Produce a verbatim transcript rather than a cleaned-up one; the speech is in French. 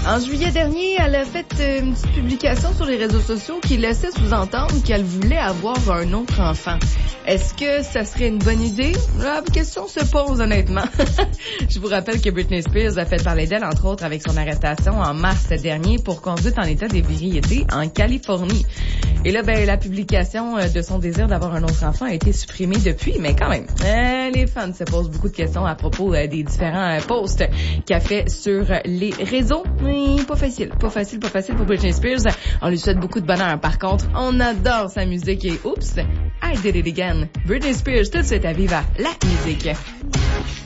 En juillet dernier, elle a fait une petite publication sur les réseaux sociaux qui laissait sous-entendre qu'elle voulait avoir un autre enfant. Est-ce que ça serait une bonne idée? La question se pose honnêtement. Je vous rappelle que Britney Spears a fait parler d'elle, entre autres, avec son arrestation en mars dernier pour conduite en état d'ébriété en Californie. Et là, ben, la publication de son désir d'avoir un autre enfant a été supprimée depuis, mais quand même, euh, les fans se posent beaucoup de questions à propos euh, des différents euh, posts qu'elle fait sur les réseaux. Oui, pas facile, pas facile, pas facile pour Britney Spears. On lui souhaite beaucoup de bonheur. Par contre, on adore sa musique et oups, I did it again. Britney Spears, tout de suite à Viva la musique.